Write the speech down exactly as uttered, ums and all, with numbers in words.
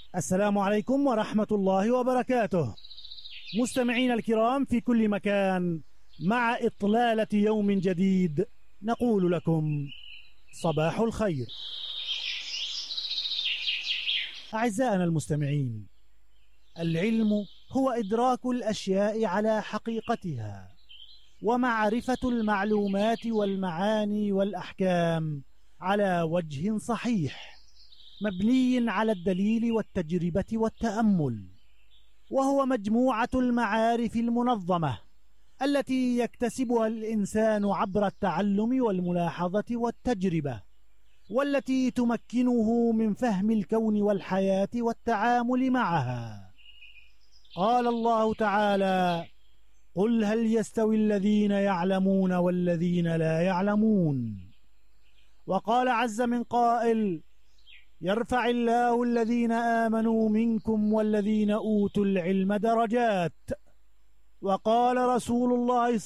السلام عليكم ورحمة الله وبركاته. مستمعين الكرام في كل مكان، مع إطلالة يوم جديد نقول لكم صباح الخير. أعزائنا المستمعين، العلم هو إدراك الأشياء على حقيقتها ومعرفة المعلومات والمعاني والأحكام على وجه صحيح مبني على الدليل والتجربة والتأمل، وهو مجموعة المعارف المنظمة التي يكتسبها الإنسان عبر التعلم والملاحظة والتجربة، والتي تمكنه من فهم الكون والحياة والتعامل معها. قال الله تعالى: قل هل يستوي الذين يعلمون والذين لا يعلمون. وقال عز من قائل: يرفع الله الذين آمنوا منكم والذين أوتوا العلم درجات. وقال رسول الله